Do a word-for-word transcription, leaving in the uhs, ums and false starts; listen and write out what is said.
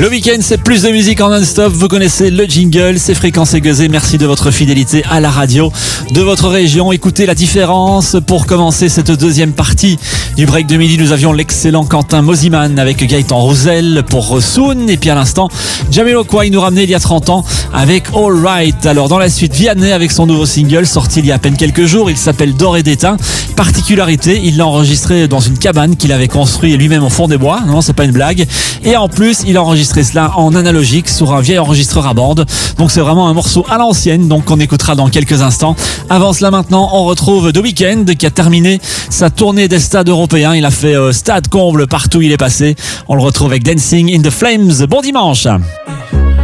Le week-end, c'est plus de musique en non-stop. Vous connaissez le jingle, c'est Fréquence Aiguisée. Merci de votre fidélité à la radio de votre région. Écoutez la différence. Pour commencer cette deuxième partie du break de midi, nous avions l'excellent Quentin Mosiman avec Gaëtan Roussel pour Soon. Et puis à l'instant, Jamiroquai nous ramenait il y a trente ans avec All Right. Alors dans la suite, Vianney avec son nouveau single sorti il y a à peine quelques jours. Il s'appelle Doré d'étain. Particularité, il l'a enregistré dans une cabane qu'il avait construite lui-même au fond des bois. Non, c'est pas une blague. Et en plus, il a enregistré cela en analogique sur un vieil enregistreur à bande. Donc c'est vraiment un morceau à l'ancienne, donc on écoutera dans quelques instants. Avant cela maintenant, on retrouve The Weeknd qui a terminé sa tournée des stades européens. Il a fait euh, stade comble partout où il est passé. On le retrouve avec Dancing in the Flames. Bon dimanche.